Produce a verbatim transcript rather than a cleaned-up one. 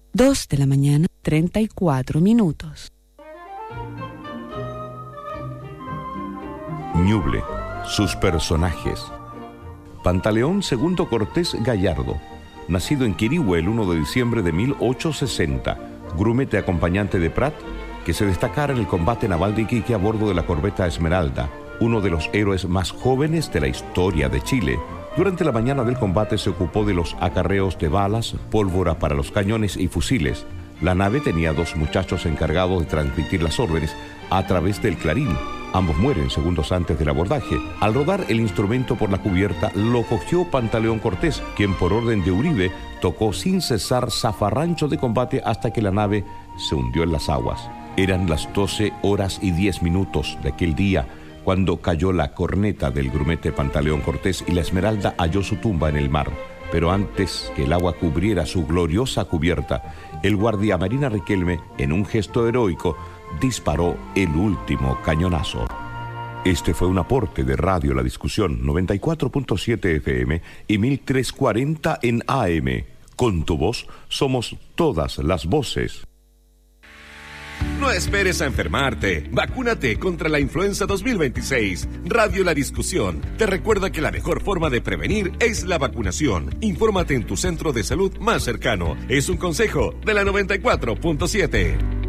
dos de la mañana, treinta y cuatro minutos. Ñuble, sus personajes. Pantaleón Segundo Cortés Gallardo, nacido en Quirihue el primero de diciembre de mil ochocientos sesenta, grumete acompañante de Prat, que se destacara en el combate naval de Iquique a bordo de la corbeta Esmeralda, uno de los héroes más jóvenes de la historia de Chile. Durante la mañana del combate se ocupó de los acarreos de balas, pólvora para los cañones y fusiles. La nave tenía dos muchachos encargados de transmitir las órdenes a través del clarín. Ambos mueren segundos antes del abordaje. Al rodar el instrumento por la cubierta, lo cogió Pantaleón Cortés, quien por orden de Uribe tocó sin cesar zafarrancho de combate hasta que la nave se hundió en las aguas. Eran las doce horas y diez minutos de aquel día cuando cayó la corneta del grumete Pantaleón Cortés y la Esmeralda halló su tumba en el mar. Pero antes que el agua cubriera su gloriosa cubierta, el guardiamarina Riquelme, en un gesto heroico, disparó el último cañonazo. Este fue un aporte de Radio La Discusión, noventa y cuatro punto siete F M y mil trescientos cuarenta en A M. Con tu voz somos todas las voces. No esperes a enfermarte. Vacúnate contra la influenza dos mil veintiséis. Radio La Discusión te recuerda que la mejor forma de prevenir es la vacunación. Infórmate en tu centro de salud más cercano. Es un consejo de la noventa y cuatro punto siete.